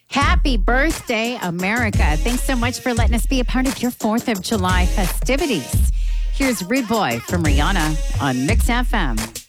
Happy birthday, America. Thanks so much for letting us be a part of your 4th of July festivities. Here's Rude Boy from Rihanna on Mix FM.